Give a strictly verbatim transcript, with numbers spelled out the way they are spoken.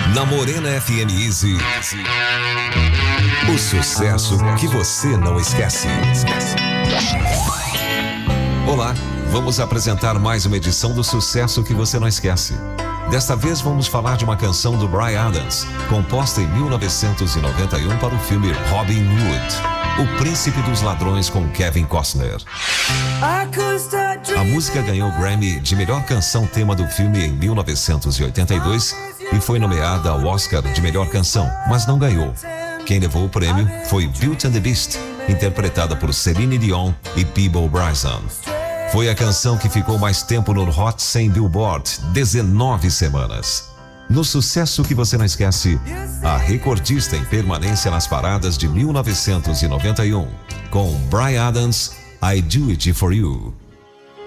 Na Morena F M Easy, o sucesso que você não esquece. Olá, vamos apresentar mais uma edição do Sucesso que você não esquece. Desta vez vamos falar de uma canção do Bryan Adams, composta em mil novecentos e noventa e um para o filme Robin Hood, O Príncipe dos Ladrões, com Kevin Costner. A música ganhou o Grammy de melhor canção tema do filme em mil novecentos e oitenta e dois e foi nomeada ao Oscar de melhor canção, mas não ganhou. Quem levou o prêmio foi Beauty and the Beast, interpretada por Celine Dion e Peabo Bryson. Foi a canção que ficou mais tempo no Hot cem Billboard, dezenove semanas. No Sucesso que você não esquece, a recordista em permanência nas paradas de mil novecentos e noventa e um, com Bryan Adams, I Do It For You.